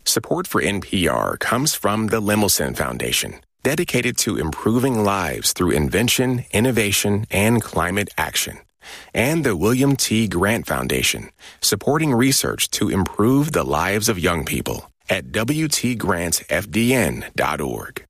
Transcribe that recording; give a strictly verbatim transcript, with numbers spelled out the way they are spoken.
Support for N P R comes from the Lemelson Foundation, dedicated to improving lives through invention, innovation, and climate action. And the William T. Grant Foundation, supporting research to improve the lives of young people at W T grant F D N dot org.